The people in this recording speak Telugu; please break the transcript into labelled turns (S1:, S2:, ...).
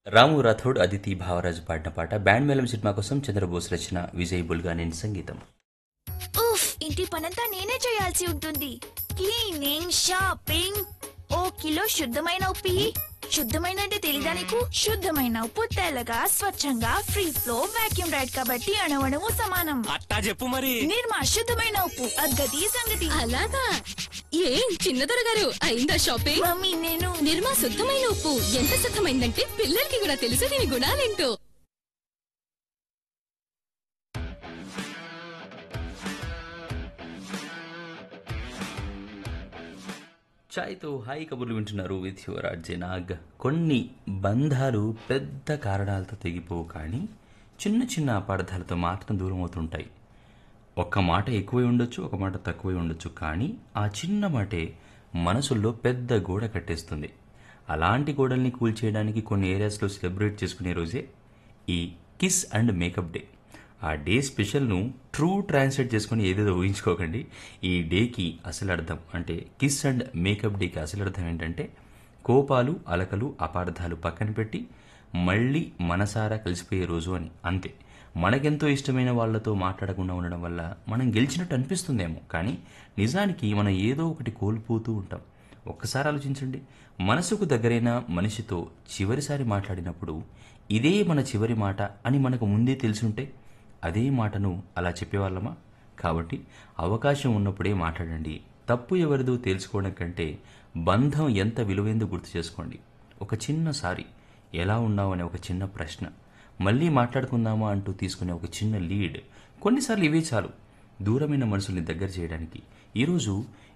S1: రాము రాథోడ్, అదితి భావరాజు పాడిన పాట బ్యాండ్ మేళం సినిమా కోసం చంద్రబోస్ రచన, విజయ్ బుల్గానేని సంగీతం.
S2: ఉఫ్, ఇంటి పనంతా నేనే చేయాల్సి ఉంటుంది. క్లీనింగ్, షాపింగ్, ఓ కిలో శుద్ధమైన ఉప్పి. శుద్ధమైన అంటే తెలీదా నీకు? శుద్ధమైన ఉప్పు తెల్లగా స్వచ్ఛంగా ఫ్రీ ఫ్లో వాక్యూమ్ రైడ్ కాబట్టి అణువణువు సమానం.
S3: అట్టా చెప్పు మరి.
S2: నిర్మా శుద్ధమైన ఉప్పు, అగ్గది సంగతి.
S4: అలాగా ఏం చిన్నదొర గారు అయిందా షాపింగ్?
S2: మమ్మీ నేను
S4: నిర్మా శుద్ధమైన ఉప్పు ఎంత శుద్ధమైందంటే పిల్లలకి కూడా తెలుసు దీని గుణాలేంటో.
S1: ఛాయ్తో హాయ్ కబుర్లు వింటున్నారు విత్ యువర్ ఆర్జే నాగ్. కొన్ని బంధాలు పెద్ద కారణాలతో తెగిపోవు, కానీ చిన్న చిన్న అపార్థాలతో మాత్రం దూరం అవుతుంటాయి. ఒక్క మాట ఎక్కువై ఉండొచ్చు, ఒక మాట తక్కువై ఉండొచ్చు, కానీ ఆ చిన్న మాటే మనసుల్లో పెద్ద గోడ కట్టేస్తుంది. అలాంటి గోడల్ని కూల్చేయడానికి కొన్ని ఏరియాస్లో సెలబ్రేట్ చేసుకునే రోజే ఈ కిస్ అండ్ మేకప్ డే. ఆ డే స్పెషల్ను ట్రూ ట్రాన్స్లేట్ చేసుకుని ఏదేదో ఊహించుకోకండి. ఈ డేకి అసలు అర్థం అంటే కిస్ అండ్ మేకప్ డేకి అసలు అర్థం ఏంటంటే కోపాలు, అలకలు, అపార్థాలు పక్కన పెట్టి మళ్ళీ మనసారా కలిసిపోయే రోజు అని, అంతే. మనకెంతో ఇష్టమైన వాళ్ళతో మాట్లాడకుండా ఉండడం వల్ల మనం గెలిచినట్టు అనిపిస్తుందేమో, కానీ నిజానికి మనం ఏదో ఒకటి కోల్పోతూ ఉంటాం. ఒక్కసారి ఆలోచించండి, మనసుకు దగ్గరైన మనిషితో చివరిసారి మాట్లాడినప్పుడు ఇదే మన చివరి మాట అని మనకు ముందే తెలుసుంటే అదే మాటను అలా చెప్పేవాళ్ళమా? కాబట్టి అవకాశం ఉన్నప్పుడే మాట్లాడండి. తప్పు ఎవరిదో తెలుసుకోవడం కంటే బంధం ఎంత విలువైందో గుర్తు చేసుకోండి. ఒక చిన్న సారీ, ఎలా ఉన్నావు అనే ఒక చిన్న ప్రశ్న, మళ్ళీ మాట్లాడుకుందామా అంటూ తీసుకునే ఒక చిన్న లీడ్, కొన్నిసార్లు ఇవే చాలు దూరమైన మనసుల్ని దగ్గర చేయడానికి. ఈరోజు